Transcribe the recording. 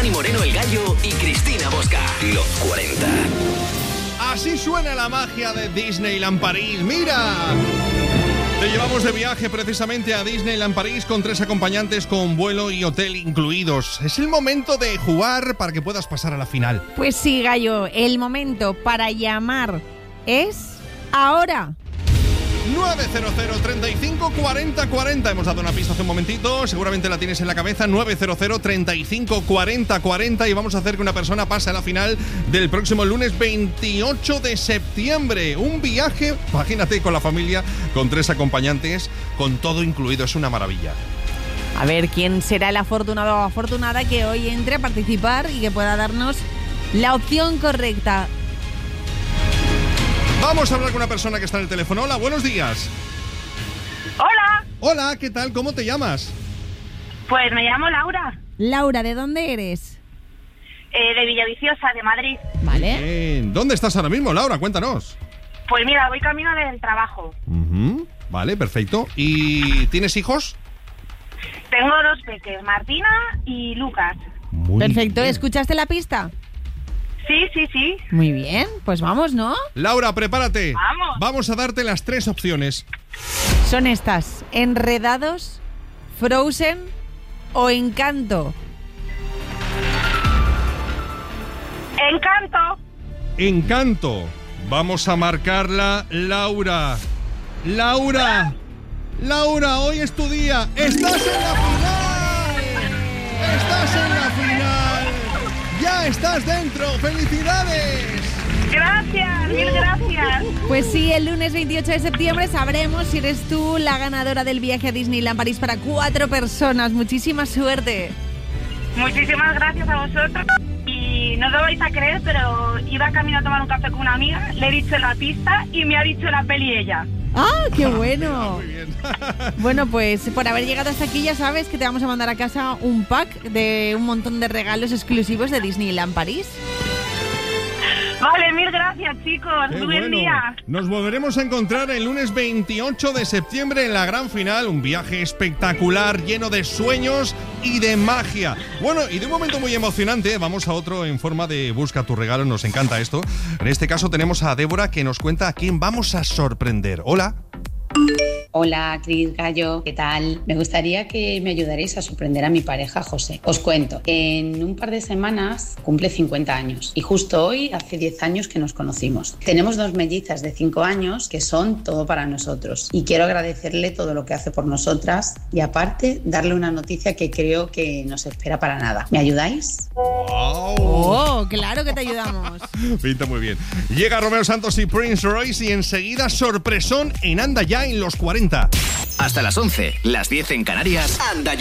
Dani Moreno, El Gallo y Cristina Bosca. Los 40. Así suena la magia de Disneyland París. ¡Mira! Te llevamos de viaje precisamente a Disneyland París con 3 acompañantes con vuelo y hotel incluidos. Es el momento de jugar para que puedas pasar a la final. Pues sí, Gallo, el momento para llamar es ahora. 900 35 40 40. Hemos dado una pista hace un momentito, seguramente la tienes en la cabeza. 900 35 40 40 y vamos a hacer que una persona pase a la final del próximo lunes 28 de septiembre. Un viaje, imagínate, con la familia, con 3 acompañantes, con todo incluido. Es una maravilla. A ver quién será el afortunado o afortunada que hoy entre a participar y que pueda darnos la opción correcta. Vamos a hablar con una persona que está en el teléfono. Hola, buenos días. Hola. Hola, ¿qué tal? ¿Cómo te llamas? Pues me llamo Laura. Laura, ¿de dónde eres? De Villaviciosa, de Madrid. Vale. Bien. ¿Dónde estás ahora mismo, Laura? Cuéntanos. Pues mira, voy camino del trabajo. Vale, perfecto. ¿Y tienes hijos? Tengo 2 peques, Martina y Lucas. Muy Perfecto, bien. ¿escuchaste la pista? Sí. Muy bien, pues vamos, ¿no? Laura, prepárate. Vamos. Vamos a darte las 3 opciones. Son estas: Enredados, Frozen o Encanto. Encanto. Encanto. Vamos a marcarla, Laura. Laura, hoy es tu día. ¡Estás en la final! ¡Estás en la final! ¡Ya estás dentro! ¡Felicidades! Gracias, mil gracias. Pues sí, el lunes 28 de septiembre sabremos si eres tú la ganadora del viaje a Disneyland París para 4 personas. Muchísima suerte. Muchísimas gracias a vosotros. Y no lo vais a creer, pero iba camino a tomar un café con una amiga, le he dicho la pista y me ha dicho la peli ella. ¡Ah, qué bueno! Muy bien. Bueno, pues por haber llegado hasta aquí ya sabes que te vamos a mandar a casa un pack de un montón de regalos exclusivos de Disneyland París. Vale, mil gracias, chicos. Qué Buen bueno. día. Nos volveremos a encontrar el lunes 28 de septiembre en la gran final. Un viaje espectacular, lleno de sueños y de magia. Bueno, y de un momento muy emocionante, vamos a otro en forma de busca tu regalo. Nos encanta esto. En este caso tenemos a Débora que nos cuenta a quién vamos a sorprender. Hola. Hola, Cris, Gallo, ¿qué tal? Me gustaría que me ayudaréis a sorprender a mi pareja José. Os cuento, en un par de semanas cumple 50 años y justo hoy hace 10 años que nos conocimos. Tenemos 2 mellizas de 5 años que son todo para nosotros y quiero agradecerle todo lo que hace por nosotras y aparte darle una noticia que creo que no se espera para nada. ¿Me ayudáis? ¡Wow! ¡Oh, claro que te ayudamos! Pinta muy bien. Llega Romeo Santos y Prince Royce y enseguida sorpresón en Anda Ya en los 40. Hasta las 11, las 10 en Canarias. Anda Ya.